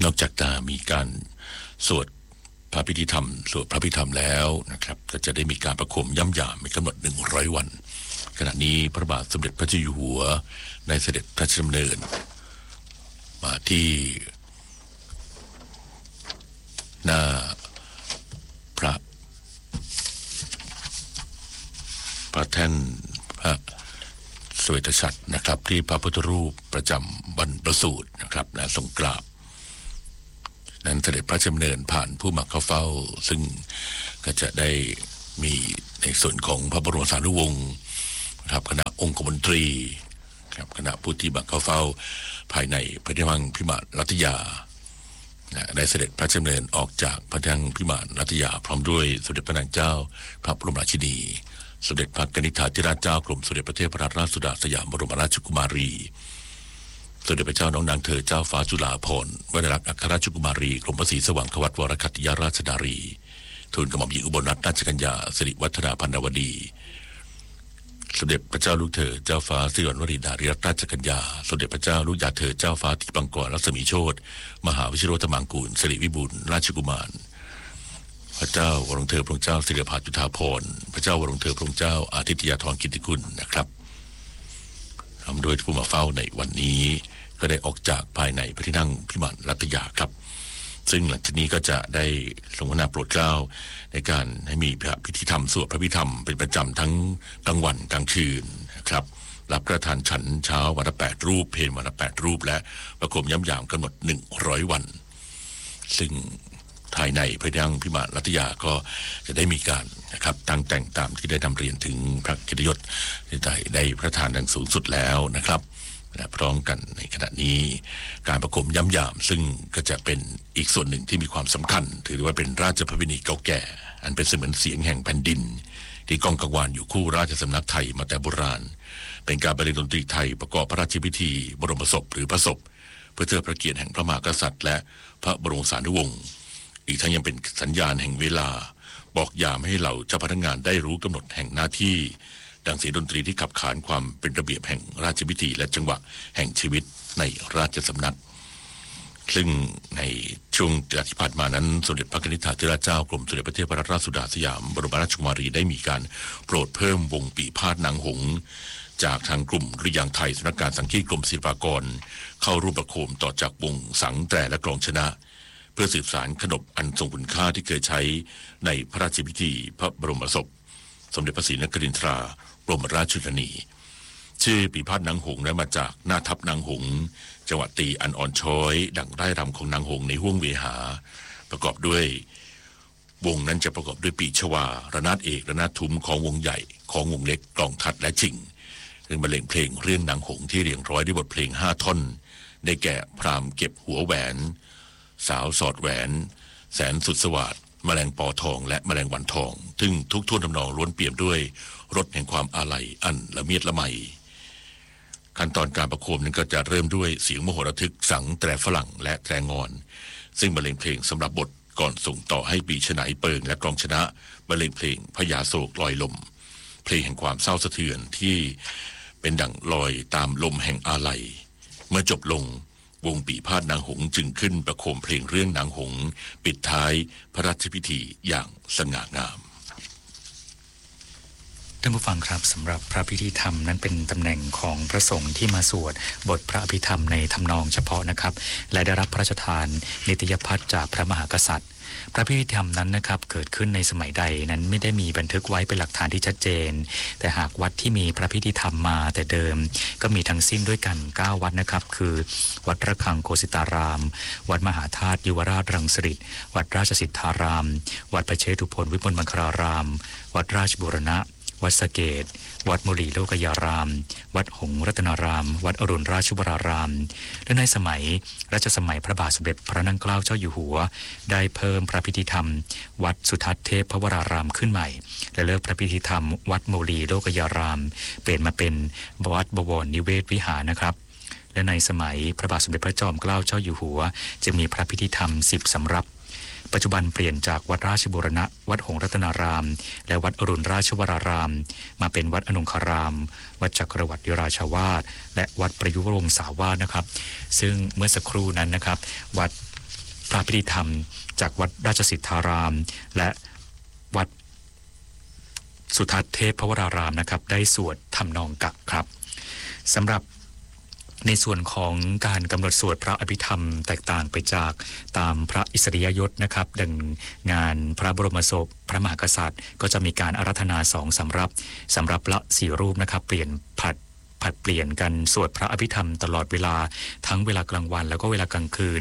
นอกจากจะมีการสวดพระพิธีธรรมสวดพระพิธรรมแล้วนะครับก็จะได้มีการประโคมย่ำหยามในกำหนด100 วันขณะนี้พระบาทสมเด็จพระเจ้าอยู่หัวได้เสด็จพระราชดำเนินมาที่หน้าพระแท่นพระสเวตฉัตรนะครับที่พระพุทธรูปประจำวันประสูตินะครับและทรงกราบนั้นเสด็จพระราชดำเนินผ่านผู้มาเข้าเฝ้าซึ่งก็จะได้มีในส่วนของพระบรมสารีวงศ์นะครับคณะองคมนตรีครับคณะผู้ที่มาเข้าเฝ้าภายในพระที่นั่งพิมานรัตยาได้เสด็จพระราชดำเนินออกจากพระที่นั่งพิมานรัตยาพร้อมด้วยสมเด็จพระนางเจ้าพระบรมราชินีสมเด็จพระกนิษฐาธิราชเจ้ากรมสมเด็จพระเทพรัตนราชสุดาสยามบรมราชกุมารีสมเด็จพระเจ้าน้องนางเธอเจ้าฟ้าจุฬาภรณ์วรรณรักษ์อัครราชกุมารีกรมพระศรีสว่างควัตวรคัตติยราชดารีทูลกระหม่อมหญิงอุบลรัตนราชกัญญาสิริวัฒนาพันนวดีสมเด็จพระเจ้าลูกเธอเจ้าฟ้าสิริวัณวรีนารีรัตนราชกัญญาสมเด็จพระเจ้าลูกยาเธอเจ้าฟ้าทิปังกรรัศมีโชติมหาวิชิโรธมังกูลสิริวิบูลย์ราชกุมารพระเจ้าวรวงเธอพระองค์เจ้าสิริภาจุฑาภรณ์พระเจ้าวรวงเธอพระองค์เจ้าอาทิตยาธรกิตติคุณนะครับทำโดยผู้มาเฝ้าในวันนี้ก็ได้ออกจากภายในพระที่นั่งพิมานรัตยาครับซึ่งหลังจากนี้ก็จะได้ทรงพระนามโปรดเกล้าในการให้มีพิธีธรรมสวดพระพิธรรมเป็นประจำทั้งกลางวันกลางคืนนะครับรับประทานฉันเช้าวันละ8 รูปเพลวันละ8 รูปและประโคมย่ำหยามกำหนด100 วันซึ่งภายในพระที่นั่งพิมานรัตยาก็จะได้มีการนะครับตั้งแต่งตามที่ได้นำเรียนถึงพระเกียรติยศที่ได้พระทานดังสูงสุดแล้วนะครับและพร้อมกันในขณะนี้การประโคมย่ำหยามซึ่งก็จะเป็นอีกส่วนหนึ่งที่มีความสำคัญถือว่าเป็นราชประเพณีเก่าแก่อันเป็นเสมือนเสียงแห่งแผ่นดินที่ก้องกังวานอยู่คู่ราชสำนักไทยมาแต่โบราณเป็นการบรรเลงดนตรีไทยประกอบพระราชพิธีบรมศพหรือพระศพเพื่อเทิดพระเกียรติแห่งพระมหากษัตริย์และพระบรมสารีวงศ์อีกทั้งยังเป็นสัญญาณแห่งเวลาบอกยามให้เหล่าเจ้าพนักงานได้รู้กำหนดแห่งหน้าที่ดังเสียงดนตรีที่ขับขานความเป็นระเบียบแห่งราชพิธีและจังหวะแห่งชีวิตในราชสำนักซึ่งในช่วงที่ผ่านมานั้นสมเด็จพระกนิษฐาธิราชเจ้ากรมสมเด็จพระเทพรัตนราชสุดาสยามบรมราชกุมารีได้มีการโปรดเพิ่มวงปีพาทย์นางหงส์จากทางกลุ่มดุริยางค์ไทยสำนักงานสังฆีตกรมศิลปากรเข้าร่วมประโคมต่อจากวงสังแตรและกลองชนะเพื่อสืบสานขนบอันทรงคุณค่าที่เคยใช้ในพระราชพิธีพระบรมศพสมเด็จพระศรีนครินทราบรมราชชนนีชื่อปีพาทย์นางหงส์ได้มาจากหน้าทัพนางหงส์จังหวะตีอันอ่อนช้อยดังไร่รำของนางหงส์ในห้วงเวหาประกอบด้วยวงนั้นจะประกอบด้วยปีชวาระนาดเอกระนาดทุ้มของวงใหญ่ของวงเล็กกลองทัดและจิงซึ่งบรรเลงเพลงเรื่องนางหงส์ที่เรียงร้อยด้วยบทเพลง5 ท่อนได้แก่พราหมณ์เก็บหัวแหวนสาวสอดแหวนแสนสุดสวัสดิ์แมลงปอทองและแมลงวันทองซึ่งทุกท่วนทำนองล้วนเปี่ยมด้วยรสแห่งความอาลัยอันละเมียดละไมขั้นตอนการประโคมนั้นก็จะเริ่มด้วยเสียงมโหระทึกสังแตรฝรั่งและแตรงอนซึ่งบรรเลงเพลงสำหรับบทก่อนส่งต่อให้ปีฉไนเปิงและกลองชนะบรรเลงเพลงพญาโศกลอยลมเพลงแห่งความเศร้าสะเทือนที่เป็นดั่งลอยตามลมแห่งอาลัยเมื่อจบลงวงปีพาทย์นางหงส์จึงขึ้นประโคมเพลงเรื่องนางหงส์ปิดท้ายพระราชพิธีอย่างสง่างามท่านผู้ฟังครับสำหรับพระพิธีธรรมนั้นเป็นตำแหน่งของพระสงฆ์ที่มาสวดบทพระอภิธรรมในทำนองเฉพาะนะครับและได้รับพระราชทานนิตยพัฒน์จากพระมหากษัตริย์พระพิธีธรรมนั้นนะครับเกิดขึ้นในสมัยใดนั้นไม่ได้มีบันทึกไว้เป็นหลักฐานที่ชัดเจนแต่หากวัดที่มีพระพิธีธรรมมาแต่เดิมก็มีทั้งสิ้นด้วยกัน9 วัดนะครับคือวัดระฆังโคสิตารามวัดมหาธาตุยุวราชรังสฤษฎ์วัดราชสิทธารามวัดพระเชตุพนวิมลมังคลารามวัดราชบูรณะวัดสะเกษวัดมุลีโลกยารามวัดหงส์รัตนารามวัดอรุณราชวรารามและในสมัยรัชสมัยพระบาทสมเด็จพระนั่งเกล้าเจ้าอยู่หัวได้เพิ่มพระพิธีธรรมวัดสุทัศน์เทพวรารามขึ้นใหม่และเลิกพระพิธีธรรมวัดมุลีโลกยารามเปลี่ยนมาเป็นวัดบวรนิเวศวิหารนะครับและในสมัยพระบาทสมเด็จพระจอมเกล้าเจ้าอยู่หัวจะมีพระพิธีธรรม10 สำรับปัจจุบันเปลี่ยนจากวัดราชบูรณะวัดหงส์รัตนารามและวัดอรุณราชวรารามมาเป็นวัดอนงคารามวัดจักรวรรดิราชาวาสและวัดประยุวงศาวาสนะครับซึ่งเมื่อสักครู่นั้นนะครับวัดระพิธีธรรมจากวัดราชสิทธารามและวัดสุทัศน์เทพวรารามนะครับได้สวดทำนองกะครับสำหรับในส่วนของการกำหนดสวดพระอภิธรรมแตกต่างไปจากตามพระอิสริยยศนะครับดังงานพระบรมศพพระมหากษัตริย์ก็จะมีการอาราธนา2สำหรับละ4รูปนะครับเปลี่ยนผัดเปลี่ยนกันสวดพระอภิธรรมตลอดเวลาทั้งเวลากลางวันแล้วก็เวลากลางคืน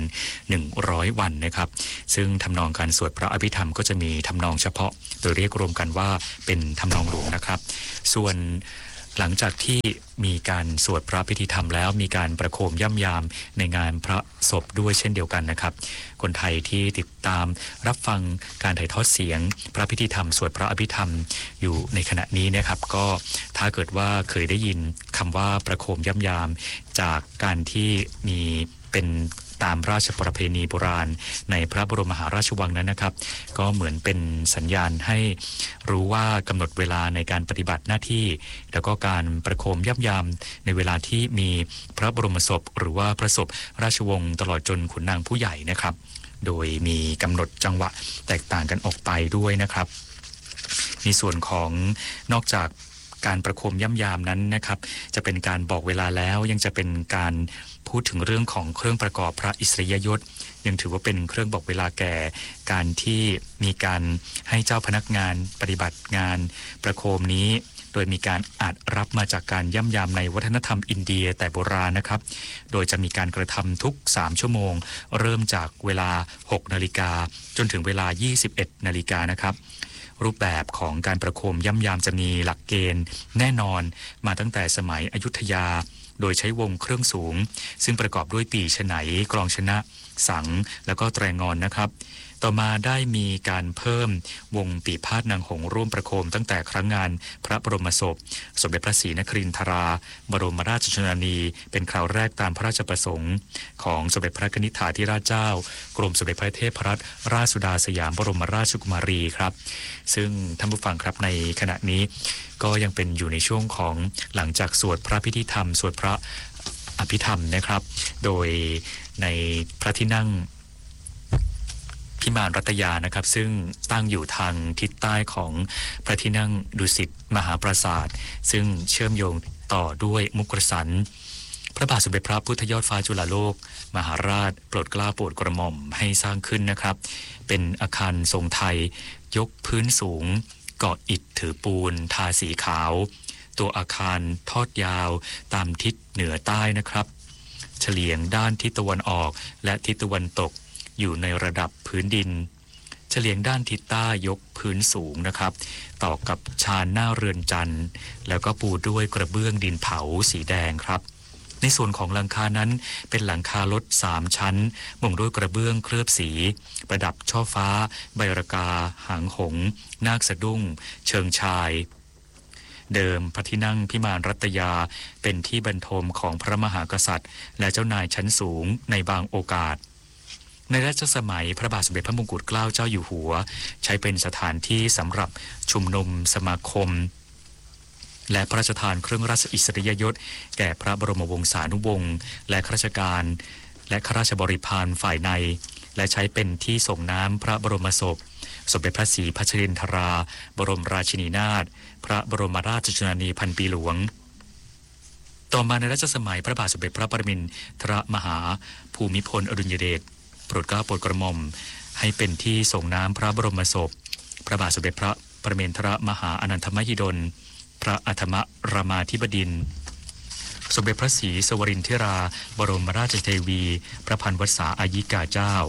100วันนะครับซึ่งทำนองการสวดพระอภิธรรมก็จะมีทำนองเฉพาะโดยเรียกรวมกันว่าเป็นทำนองหลวงนะครับส่วนหลังจากที่มีการสวดพระพิธีธรรมแล้วมีการประโคมย่ำยามในงานพระศพด้วยเช่นเดียวกันนะครับคนไทยที่ติดตามรับฟังการถ่ายทอดเสียงพระพิธีธรรมสวดพระอภิธรรมอยู่ในขณะนี้นะครับก็ถ้าเกิดว่าเคยได้ยินคำว่าประโคมย่ำยามจากการที่มีเป็นตามราชประเพณีโบราณในพระบรมมหาราชวังนั้นนะครับก็เหมือนเป็นสัญญาณให้รู้ว่ากำหนดเวลาในการปฏิบัติหน้าที่แล้วก็การประโคมย่ำยามในเวลาที่มีพระบรมศพหรือว่าพระศพราชวงศ์ตลอดจนขุนนางผู้ใหญ่นะครับโดยมีกำหนดจังหวะแตกต่างกันออกไปด้วยนะครับในส่วนของนอกจากการประโคมย่ำยามนั้นนะครับจะเป็นการบอกเวลาแล้วยังจะเป็นการพูดถึงเรื่องของเครื่องประกอบพระอิสริยยศยังถือว่าเป็นเครื่องบอกเวลาแก่การที่มีการให้เจ้าพนักงานปฏิบัติงานประโคมนี้โดยมีการอาจรับมาจากการย่ำยามในวัฒนธรรมอินเดียแต่โบราณนะครับโดยจะมีการกระทำทุก3ชั่วโมงเริ่มจากเวลา 6 นาฬิกาจนถึงเวลา 21 นาฬิกานะครับรูปแบบของการประโคมย่ำยามจะมีหลักเกณฑ์แน่นอนมาตั้งแต่สมัยอยุธยาโดยใช้วงเครื่องสูงซึ่งประกอบด้วยปี่ฉไนกลองชนะสังแล้วก็แตรงอนนะครับต่อมาได้มีการเพิ่มวงปีพาทย์นางหงส์ร่วมประโคมตั้งแต่ครั้งงานพระบรมศพสมเด็จพระศรีนครินทราบรมราชชนนีเป็นคราวแรกตามพระราชประสงค์ของสมเด็จพระนิธิาธิราชเจ้ากรมสมเด็จพระเทพรัตนราชสุดาสยามบรมราชกุมารีครับซึ่งท่านผู้ฟังครับในขณะนี้ก็ยังเป็นอยู่ในช่วงของหลังจากสวดพระพิธีธรรมสวดพระอภิธรรมนะครับโดยในพระที่นั่งพิมานรัตยานะครับซึ่งตั้งอยู่ทางทิศใต้ของพระที่นั่งดุสิตมหาปราสาทซึ่งเชื่อมโยงต่อด้วยมุกสันพระบาทสมเด็จพระพุทธยอดฟ้าจุฬาโลกมหาราชโปรดเกล้าโปรดกระหม่อมให้สร้างขึ้นนะครับเป็นอาคารทรงไทยยกพื้นสูงก่ออิฐถือปูนทาสีขาวตัวอาคารทอดยาวตามทิศเหนือใต้นะครับเฉลียงด้านทิศตะวันออกและทิศตะวันตกอยู่ในระดับพื้นดินเฉลียงด้านทิศใต้ยกพื้นสูงนะครับต่อกับชานหน้าเรือนจันทร์แล้วก็ปูด้วยกระเบื้องดินเผาสีแดงครับในส่วนของหลังคานั้นเป็นหลังคารถ3ชั้นมุงด้วยกระเบื้องเคลือบสีประดับช่อฟ้าใบระกาหางหงส์นาคสะดุ้งเชิงชายเดิมพระที่นั่งพิมานรัตยาเป็นที่บรรทมของพระมหากษัตริย์และเจ้านายชั้นสูงในบางโอกาสในรัชสมัยพระบาทสมเด็จพระมงกุฎเกล้าเจ้าอยู่หัวใช้เป็นสถานที่สำหรับชุมนุมสมาคมและพระราชทานเครื่องราชอิสริยยศแก่พระบรมวงศานุวงศ์และข้าราชการและข้าราชบริพารฝ่ายในและใช้เป็นที่ส่งน้ำพระบรมศพสมเด็จพระศรีพัชรินทราบรมราชินีนาถพระบรมราชชนนีพันปีหลวงต่อมาในรัชสมัยพระบาทสมเด็จพระปรมินทรมหาภูมิพลอดุลยเดชโปรดเกล้าโปรดกระหม่อมให้เป็นที่ส่งน้ำพระบรมศพพระบาทสมเด็จพระปรมินทรมหาอนันทมหิดลพระอัฐมรามาธิบดินทร์สมเด็จพระศรีสวรินทราบรมราชเทวีพระพันวษาอายิกาเจ้า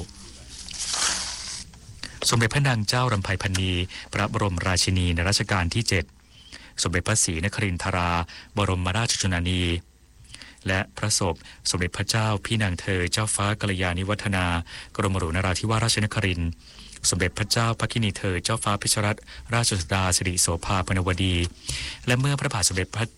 สมเด็จพระนางเจ้ารำไพพรรณีพระบรมราชินีในรัชกาลที่7สมเด็จพระศรีนครินทราบรมราชชนนีและพระศพสมเด็จพระเจ้าพี่นางเธอเจ้าฟ้ากัลยาณิวัฒนากรมหลวงนราธิวาสราชนครินทร์สมเด็จพระเจ้าพระกินีเธอเจ้าฟ้าเพชรรัตนราชสุดาสิริโสภาพนวดีและเมื่อพระบาทสมเด็จพระ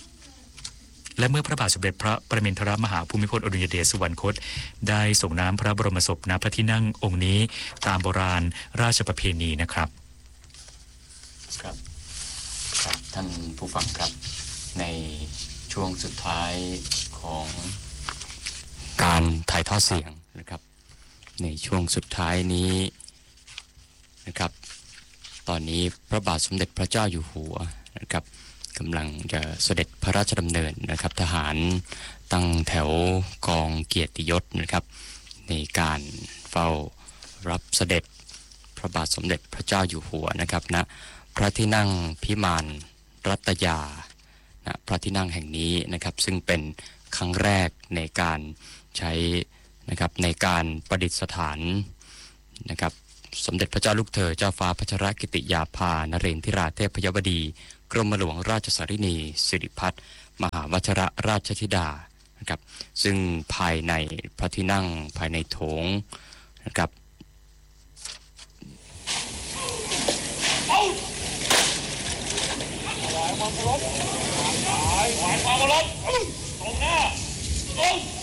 ปรมินทรมหาภูมิพลอดุลยเดชสุวรรคตได้ส่งน้ำพระบรมศพณพระที่นั่งองค์นี้ตามโบราณราชประเพณีนะครับครับท่านผู้ฟังครับในช่วงสุดท้ายของการถ่ายทอดเสียงนะครับในช่วงสุดท้ายนี้นะครับตอนนี้พระบาทสมเด็จพระเจ้าอยู่หัวนะครับกำลังจะเสด็จพระราชดำเนินนะครับทหารตั้งแถวกองเกียรติยศนะครับในการเฝ้ารับเสด็จพระบาทสมเด็จพระเจ้าอยู่หัวนะครับณพระที่นั่งพิมานรัตยาณพระที่นั่งแห่งนี้นะครับซึ่งเป็นครั้งแรกในการใช้นะครับในการประดิษฐานนะครับสมเด็จพระเจ้าลูกเธอเจ้าฟ้าพัชรกิติยาภานเรนทิราเทพยบดีกรมหลวงราชสารินีสิริพัฒน์มหาวชิรราชธิดานะครับซึ่งภายในพระที่นั่งภายในโถงนะครับถวายความเคารพตรงหน้า